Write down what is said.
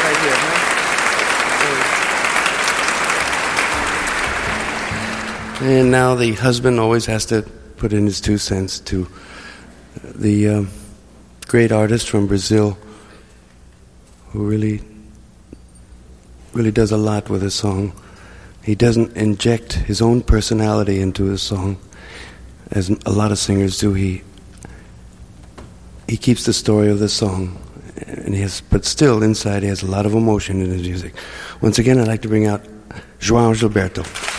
right here, huh? And now the husband always has to put in his 2 cents to the great artist from Brazil who really does a lot with his song. He doesn't inject his own personality into his song, as a lot of singers do. He keeps the story of the song, but still inside he has a lot of emotion in his music. Once again, I'd like to bring out João Gilberto.